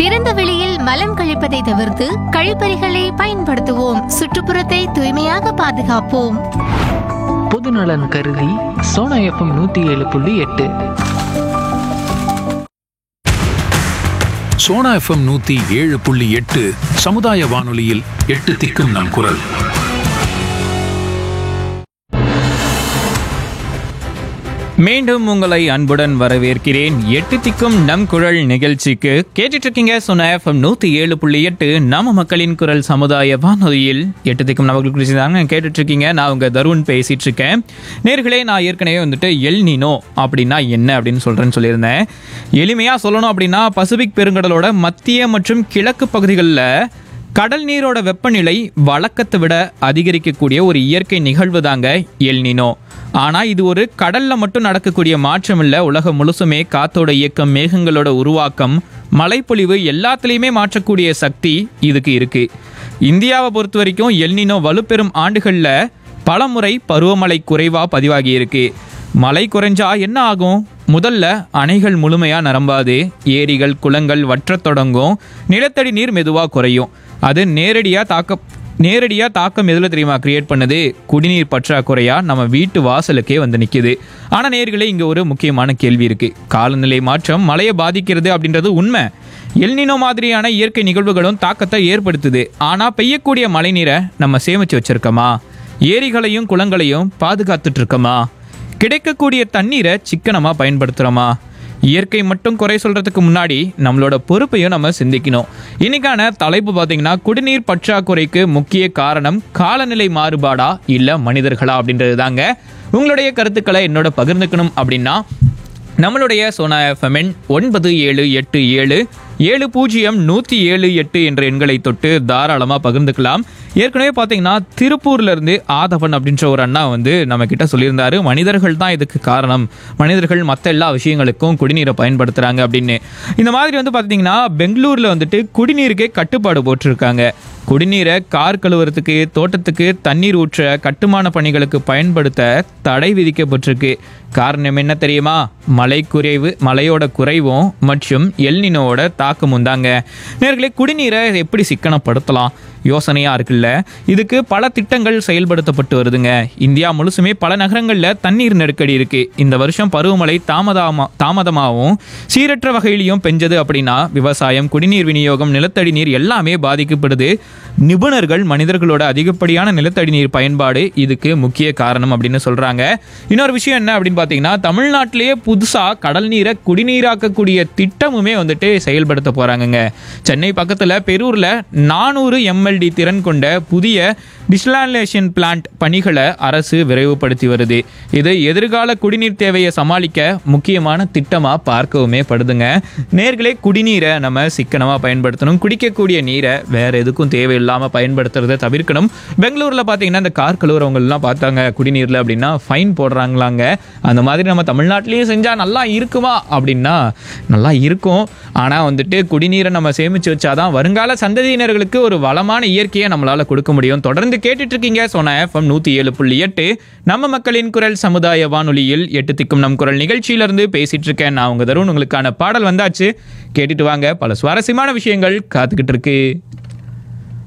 திறந்த வெளியில் மலம் கழிப்பதை தவிர்த்து கழிப்பறைகளை பயன்படுத்துவோம். சுற்றுப்புறத்தை தூய்மையாக பாதுகாப்போம். பொதுநலன் கருதி சோனா எஃப்எம் 107.8. சோனா எஃப்எம் 107.8 சமுதாய வானொலியில் 8 திக்கும் நம் குரல். மீண்டும் உங்களை அன்புடன் வரவேற்கிறேன். 8 திக்கும் நம் குரல் நிகழ்ச்சிக்கு கேட்டுட்டு இருக்கீங்க. சோனா எஃப்எம் 107.8 நம்ம மக்களின் குரல் சமுதாய வானொலியில் 8 திக்கும் நமக்கு குறித்து தாங்க கேட்டுட்டு இருக்கீங்க. நான் உங்க தருண் பேசிட்டு இருக்கேன். நேர்களே, நான் ஏற்கனவே வந்துட்டு எல் நினோ அப்படின்னா என்ன அப்படின்னு சொல்லியிருந்தேன். எளிமையா சொல்லணும் அப்படின்னா பசிபிக் பெருங்கடலோட மத்திய மற்றும் கிழக்கு பகுதிகளில் கடல் நீரோட வெப்பநிலை வழக்கத்தை விட அதிகரிக்கக்கூடிய ஒரு இயற்கை நிகழ்வு தாங்க எல் நினோ. ஆனால் இது ஒரு கடலில் மட்டும் நடக்கக்கூடிய மாற்றம் இல்லை. உலகம் முழுசுமே காத்தோட இயக்கம், மேகங்களோட உருவாக்கம், மழைப்பொழிவு எல்லாத்துலேயுமே மாற்றக்கூடிய சக்தி இதுக்கு இருக்கு. இந்தியாவை பொறுத்த வரைக்கும் எல் நினோ வலுப்பெறும் ஆண்டுகளில் பல முறை பருவமழை குறைவாக பதிவாகி இருக்கு. மழை குறைஞ்சா என்ன ஆகும்? முதல்ல அணைகள் முழுமையாக நிரம்பாது, ஏரிகள் குளங்கள் வற்றத் தொடங்கும், நிலத்தடி நீர் மெதுவாக குறையும். அது நேரடியாக தாக்கம் எதில் தெரியுமா கிரியேட் பண்ணுது? குடிநீர் பற்றாக்குறையாக நம்ம வீட்டு வாசலுக்கே வந்து நிற்கிது. ஆனால் நேர்களே, இங்கே ஒரு முக்கியமான கேள்வி இருக்குது. காலநிலை மாற்றம் மழையை பாதிக்கிறது அப்படின்றது உண்மை. எல் நினோ மாதிரியான இயற்கை நிகழ்வுகளும் தாக்கத்தை ஏற்படுத்துது. ஆனால் பெய்யக்கூடிய மழை நீரை நம்ம சேமித்து வச்சுருக்கோமா? ஏரிகளையும் குளங்களையும் பாதுகாத்துட்டு இருக்கோமா? கிடைக்கக்கூடிய தண்ணீரை சிக்கனமாக பயன்படுத்துகிறோமா? இயற்கை மட்டும் குறை சொல்கிறதுக்கு முன்னாடி நம்மளோட பொறுப்பையும் நம்ம சிந்திக்கணும். இன்னைக்கான தலைப்பு பார்த்தீங்கன்னா, குடிநீர் பற்றாக்குறைக்கு முக்கிய காரணம் காலநிலை மாறுபாடா இல்லை மனிதர்களா அப்படின்றது தாங்க. உங்களுடைய கருத்துக்களை என்னோட பகிர்ந்துக்கணும் அப்படின்னா நம்மளுடைய சோனா எஃப்எம் 9777070178 என்ற எண்களை தொட்டு தாராளமாக பகிர்ந்துக்கலாம். ஏற்கனவே பார்த்தீங்கன்னா திருப்பூர்லேருந்து ஆதவன் அப்படின்ற ஒரு அண்ணா வந்து நம்ம கிட்ட சொல்லியிருந்தாரு, மனிதர்கள் தான் இதுக்கு காரணம், மனிதர்கள் மற்ற எல்லா விஷயங்களுக்கும் குடிநீரை பயன்படுத்துகிறாங்க அப்படின்னு. இந்த மாதிரி வந்து பார்த்தீங்கன்னா பெங்களூரில் வந்துட்டு குடிநீருக்கே கட்டுப்பாடு போட்டிருக்காங்க. குடிநீரை கார் கழுவுறதுக்கு, தோட்டத்துக்கு தண்ணீர் ஊற்ற, கட்டுமான பணிகளுக்கு பயன்படுத்த தடை விதிக்கப்பட்டிருக்கு. காரணம் என்ன தெரியுமா? மழையோட குறைவும் மற்றும் எல் நினோவோட தாக்கமும் தாங்க. நேர்களே, குடிநீரை எப்படி சிக்கனப்படுத்தலாம் யோசனையாக இருக்குல்ல. இதுக்கு பல திட்டங்கள் செயல்படுத்தப்பட்டு வருதுங்க. இந்தியா முழுசுமே பல நகரங்களில் தண்ணீர் நெருக்கடி இருக்குது. இந்த வருஷம் பருவமழை தாமதமாகவும் சீரற்ற வகையிலையும் பெஞ்சது அப்படின்னா விவசாயம், குடிநீர் விநியோகம், நிலத்தடி நீர் எல்லாமே பாதிக்கப்படுது. நிபுணர்கள் மனிதர்களோட அதிகப்படியான நிலத்தடி நீர் பயன்பாடு இதுக்கு முக்கிய காரணம் அப்படின்னு சொல்கிறாங்க. இன்னொரு விஷயம் என்ன அப்படின்னு பார்த்தீங்கன்னா, தமிழ்நாட்டிலேயே புதுசாக கடல் நீரை குடிநீராக்கக்கூடிய திட்டமுமே வந்துட்டு செயல்படுத்த போகிறாங்கங்க. சென்னை பக்கத்தில் பெரூரில் 400 MLD திறன் கொண்ட புதிய டிஸ்லாலேஷன் பிளான்ட் பணிகளை அரசு விரைவுபடுத்தி வருது. இது எதிர்கால குடிநீர் தேவையை சமாளிக்க முக்கியமான திட்டமாக பார்க்கவுமே படுதுங்க. நேர்களே, குடிநீரை நம்ம சிக்கனமாக பயன்படுத்தணும். குடிக்கக்கூடிய நீரை வேற எதுக்கும் தேவையில்லாமல் பயன்படுத்துறதை தவிர்க்கணும். பெங்களூரில் பார்த்தீங்கன்னா இந்த கார் கழுவுறவங்கலாம் பார்த்தாங்க குடிநீரில் அப்படின்னா ஃபைன் போடுறாங்களாங்க. அந்த மாதிரி நம்ம தமிழ்நாட்டிலேயே செஞ்சால் நல்லா இருக்குமா அப்படின்னா நல்லா இருக்கும். ஆனால் வந்துட்டு குடிநீரை நம்ம சேமித்து வச்சாதான் வருங்கால சந்ததியினர்களுக்கு ஒரு வளமான இயற்கையை நம்மளால் கொடுக்க முடியும். தொடர்ந்து கேட்டுட்டு இருக்கீங்க சோனா எஃப்எம் 107.8 நம்ம மக்களின் குரல் சமுதாய வானொலியில் 8 திக்கும் நம் குரல் நிகழ்ச்சியிலிருந்து பேசிட்டு இருக்கேன். நான் உங்க தருண். உங்களுக்கான பாடல் வந்தாச்சு, கேட்டுட்டு வாங்க. பல சுவாரஸ்யமான விஷயங்கள் காத்துக்கிட்டு இருக்கு.